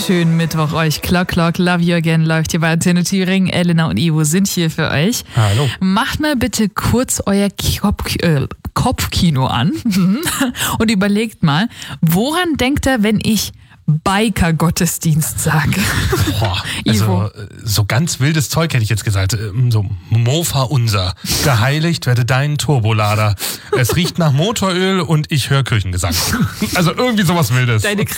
schönen Mittwoch euch. Clock, Clock, Love You Again läuft hier bei Antenne Thüringen. Elena und Ivo sind hier für euch. Hallo. Macht mal bitte kurz euer Kopfkino an und überlegt mal, woran denkt ihr, wenn ich Biker-Gottesdienst sage? Boah, also so ganz wildes Zeug hätte ich jetzt gesagt. So Mofa unser. Geheiligt werde dein Turbolader. Es riecht nach Motoröl und ich höre Kirchengesang. Also irgendwie sowas Wildes. Deine